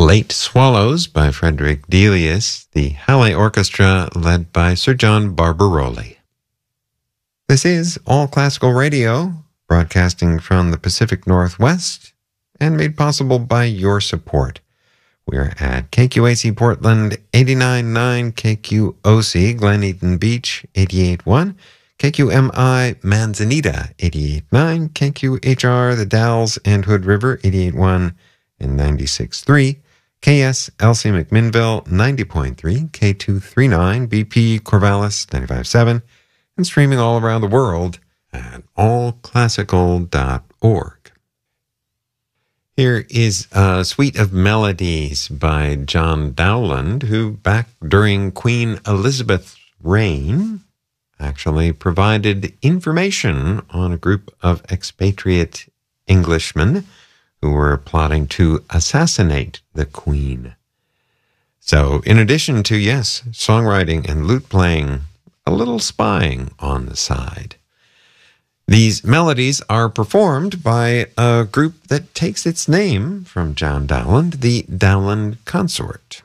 Late Swallows by Frederick Delius, the Halle Orchestra led by Sir John Barbaroli. This is All Classical Radio, broadcasting from the Pacific Northwest and made possible by your support. We're at KQAC Portland 89.9, KQOC Glen Eden Beach 88.1, KQMI Manzanita 88.9, KQHR The Dalles and Hood River 88.1 and 96.3, KSLC McMinnville 90.3, K239 BP Corvallis 95.7, and streaming all around the world at allclassical.org. Here is a suite of melodies by John Dowland, who back during Queen Elizabeth's reign actually provided information on a group of expatriate Englishmen who were plotting to assassinate the Queen. So, in addition to, yes, songwriting and lute playing, a little spying on the side. These melodies are performed by a group that takes its name from John Dowland, the Dowland Consort.